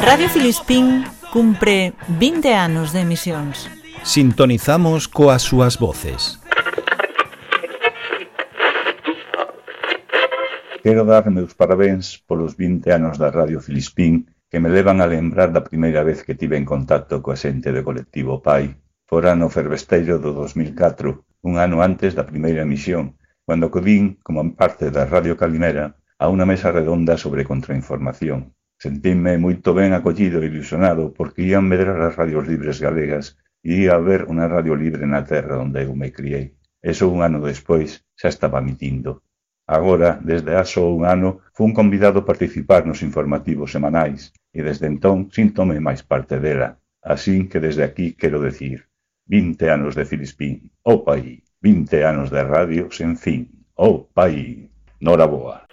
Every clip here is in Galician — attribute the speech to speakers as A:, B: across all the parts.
A: Radio Filispín cumpre 20 anos de emisións.
B: Sintonizamos coas súas voces.
C: Quero dar meus parabéns polos 20 anos da Radio Filispín que me levan a lembrar da primeira vez que tive en contacto coa xente do colectivo PAI. Fora no fervesteiro do 2004, un ano antes da primeira emisión, cando acudín, como parte da Radio Calimera, a unha mesa redonda sobre contrainformación. Sentínme moito ben acollido e ilusionado porque ían medrar as radios libres galegas e ia haber unha radio libre na terra onde eu me criei. Eso un ano despois xa estaba emitindo. Agora, desde ha só un ano, fun convidado a participar nos informativos semanais e desde entón síntome máis parte dela. Así que desde aquí quero decir 20 anos de Filispín, oh pai, 20 anos de radio sen fin, oh pai, noraboa.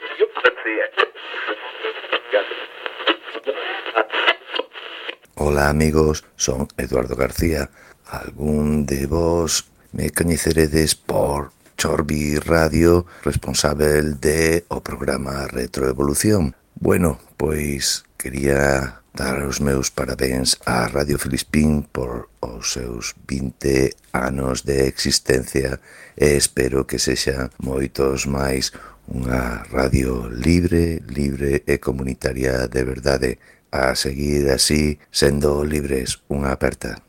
D: Ola amigos, son Eduardo García. Algún de vos me coñeceredes por Chorbi Radio, responsável de o programa Retroevolución. Bueno, pois quería dar os meus parabéns á Radio Filispín por os seus 20 anos de existencia e espero que sexa moitos máis unha radio libre e comunitaria de verdade. A seguir así, sendo libres, unha aperta.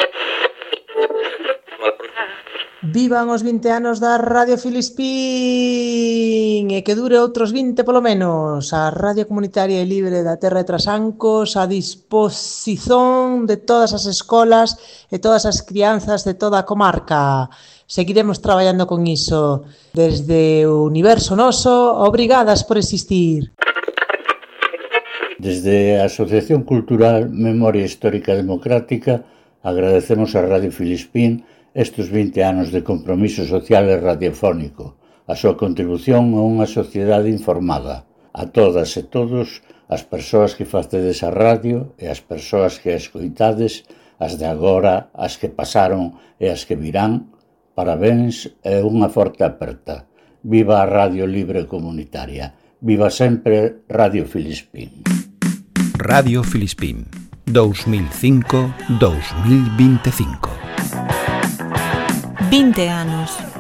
E: Vivan os 20 anos da Radio Filispín e que dure outros 20 polo menos. A Radio Comunitaria e Libre da Terra de Trasancos a disposición de todas as escolas e todas as crianzas de toda a comarca. Seguiremos traballando con iso. Desde o universo noso, obrigadas por existir.
F: Desde a Asociación Cultural Memoria Histórica Democrática agradecemos a Radio Filispín estes 20 anos de compromiso social e radiofónico, a súa contribución a unha sociedade informada, a todas e todos as persoas que facedes a radio e as persoas que a escoitades, as de agora, as que pasaron e as que virán, parabéns e unha forte aperta. Viva a Radio Libre Comunitaria, viva sempre Radio Filispín.
B: Radio Filispín, 2005-2025.
A: 20 anos